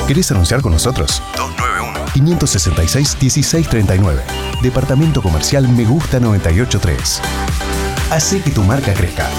¿Querés anunciar con nosotros? 291-566-1639. Departamento Comercial Me Gusta 983. Hacé que tu marca crezca.